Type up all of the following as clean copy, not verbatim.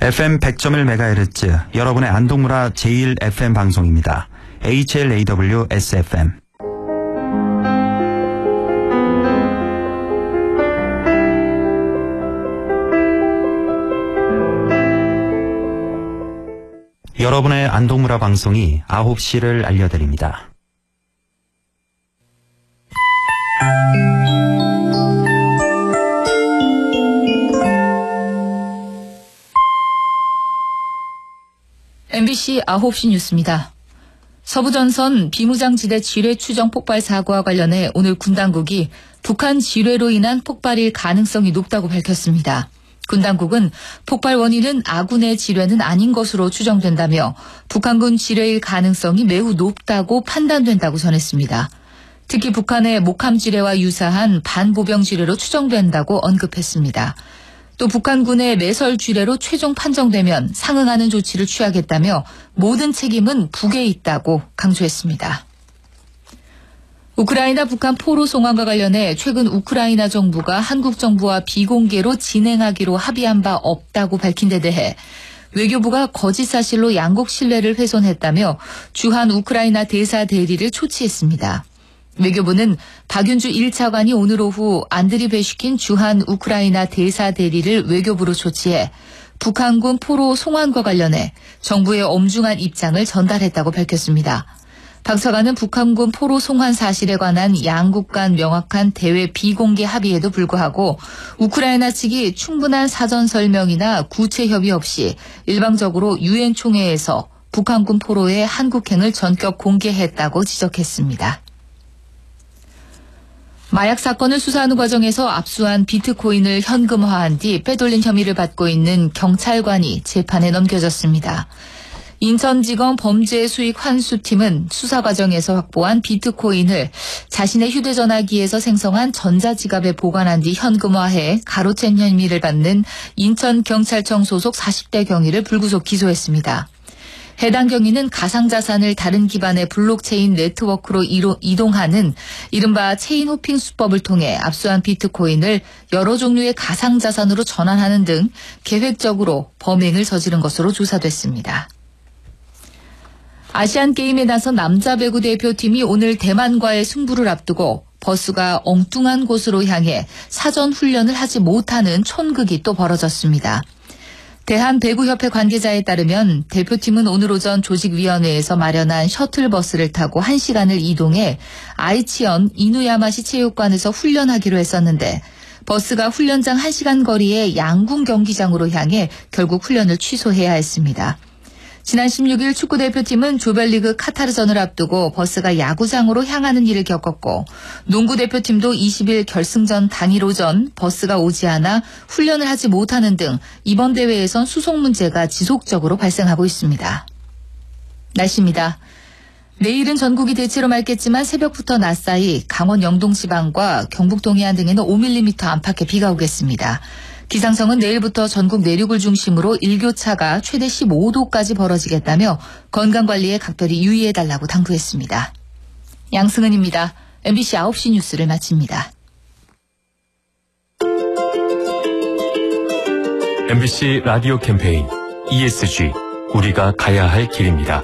FM 100.1MHz, 여러분의 안동무라 제1FM 방송입니다. HLAW SFM. 여러분의 안동무라 방송이 9시를 알려드립니다. MBC 9시 뉴스입니다. 서부전선 비무장지대 지뢰 추정 폭발 사고와 관련해 오늘 군 당국이 북한 지뢰로 인한 폭발일 가능성이 높다고 밝혔습니다. 군 당국은 폭발 원인은 아군의 지뢰는 아닌 것으로 추정된다며 북한군 지뢰일 가능성이 매우 높다고 판단된다고 전했습니다. 특히 북한의 목함 지뢰와 유사한 반보병 지뢰로 추정된다고 언급했습니다. 또 북한군의 매설 지뢰로 최종 판정되면 상응하는 조치를 취하겠다며 모든 책임은 북에 있다고 강조했습니다. 우크라이나 북한 포로 송환과 관련해 최근 우크라이나 정부가 한국 정부와 비공개로 진행하기로 합의한 바 없다고 밝힌 데 대해 외교부가 거짓 사실로 양국 신뢰를 훼손했다며 주한 우크라이나 대사 대리를 초치했습니다. 외교부는 박윤주 1차관이 오늘 오후 안드리 베슈킨 주한 우크라이나 대사 대리를 외교부로 초치해 북한군 포로 송환과 관련해 정부의 엄중한 입장을 전달했다고 밝혔습니다. 박 차관은 북한군 포로 송환 사실에 관한 양국 간 명확한 대외 비공개 합의에도 불구하고 우크라이나 측이 충분한 사전 설명이나 구체 협의 없이 일방적으로 유엔 총회에서 북한군 포로의 한국행을 전격 공개했다고 지적했습니다. 마약 사건을 수사하는 과정에서 압수한 비트코인을 현금화한 뒤 빼돌린 혐의를 받고 있는 경찰관이 재판에 넘겨졌습니다. 인천지검 범죄수익 환수팀은 수사 과정에서 확보한 비트코인을 자신의 휴대전화기에서 생성한 전자지갑에 보관한 뒤 현금화해 가로챈 혐의를 받는 인천경찰청 소속 40대 경위를 불구속 기소했습니다. 해당 경위는 가상자산을 다른 기반의 블록체인 네트워크로 이동하는 이른바 체인 호핑 수법을 통해 압수한 비트코인을 여러 종류의 가상자산으로 전환하는 등 계획적으로 범행을 저지른 것으로 조사됐습니다. 아시안게임에 나선 남자 배구 대표팀이 오늘 대만과의 승부를 앞두고 버스가 엉뚱한 곳으로 향해 사전 훈련을 하지 못하는 촌극이 또 벌어졌습니다. 대한배구협회 관계자에 따르면 대표팀은 오늘 오전 조직위원회에서 마련한 셔틀버스를 타고 1시간을 이동해 아이치현 이누야마시 체육관에서 훈련하기로 했었는데 버스가 훈련장 1시간 거리의 양궁 경기장으로 향해 결국 훈련을 취소해야 했습니다. 지난 16일 축구대표팀은 조별리그 카타르전을 앞두고 버스가 야구장으로 향하는 일을 겪었고 농구대표팀도 20일 결승전 당일 오전 버스가 오지 않아 훈련을 하지 못하는 등 이번 대회에선 수속 문제가 지속적으로 발생하고 있습니다. 날씨입니다. 내일은 전국이 대체로 맑겠지만 새벽부터 낮 사이 강원 영동 지방과 경북 동해안 등에는 5mm 안팎의 비가 오겠습니다. 기상청은 내일부터 전국 내륙을 중심으로 일교차가 최대 15도까지 벌어지겠다며 건강관리에 각별히 유의해달라고 당부했습니다. 양승은입니다. MBC 9시 뉴스를 마칩니다. MBC 라디오 캠페인 ESG, 우리가 가야 할 길입니다.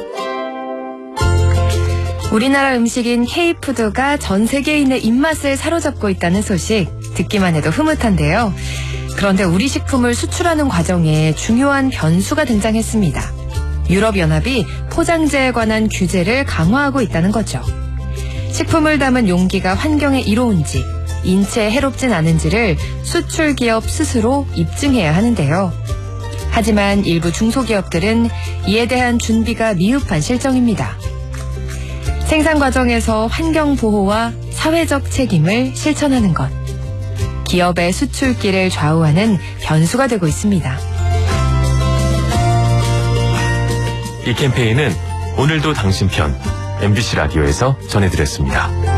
우리나라 음식인 K푸드가 전 세계인의 입맛을 사로잡고 있다는 소식 듣기만 해도 흐뭇한데요. 그런데 우리 식품을 수출하는 과정에 중요한 변수가 등장했습니다. 유럽연합이 포장재에 관한 규제를 강화하고 있다는 거죠. 식품을 담은 용기가 환경에 이로운지, 인체에 해롭진 않은지를 수출기업 스스로 입증해야 하는데요. 하지만 일부 중소기업들은 이에 대한 준비가 미흡한 실정입니다. 생산 과정에서 환경보호와 사회적 책임을 실천하는 것. 기업의 수출길을 좌우하는 변수가 되고 있습니다. 이 캠페인은 오늘도 당신 편 MBC 라디오에서 전해드렸습니다.